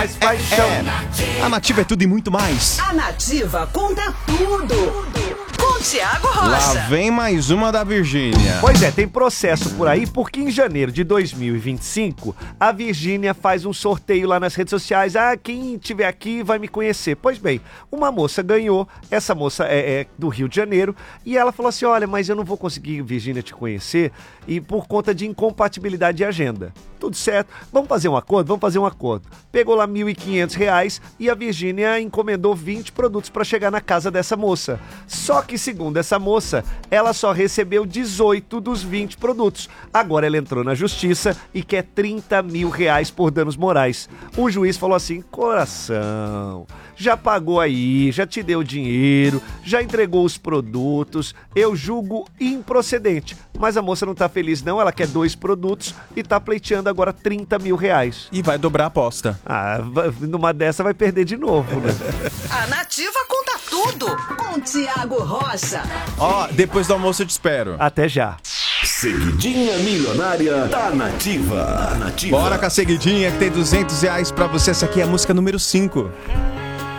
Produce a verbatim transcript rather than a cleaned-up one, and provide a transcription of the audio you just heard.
Mais paixão. É, a Nativa é tudo e muito mais. A Nativa conta tudo. Com Tiago Rocha. Lá vem mais uma da Virgínia. Pois é, tem processo por aí, porque em janeiro de dois mil e vinte e cinco, a Virgínia faz um sorteio lá nas redes sociais. Ah, quem estiver aqui vai me conhecer. Pois bem, uma moça ganhou, essa moça é, é do Rio de Janeiro, e ela falou assim, olha, mas eu não vou conseguir, Virgínia, te conhecer, e por conta de incompatibilidade de agenda. Tudo certo, vamos fazer um acordo? Vamos fazer um acordo. Pegou lá mil e quinhentos reais e a Virgínia encomendou vinte produtos para chegar na casa dessa moça. Só que, segundo essa moça, ela só recebeu dezoito dos vinte produtos. Agora ela entrou na justiça e quer trinta mil reais por danos morais. O juiz falou assim, coração, já pagou aí, já te deu dinheiro, já entregou os produtos, eu julgo improcedente. Mas a moça não tá feliz não, ela quer dois produtos e tá pleiteando agora trinta mil reais. E vai dobrar a aposta. Ah, numa dessa vai perder de novo, né? A Nativa conta tudo com Tiago Rocha. Ó, depois do almoço eu te espero. Até já. Seguidinha milionária da Nativa. Da Nativa. Bora com a seguidinha que tem duzentos reais pra você. Essa aqui é a música número cinco.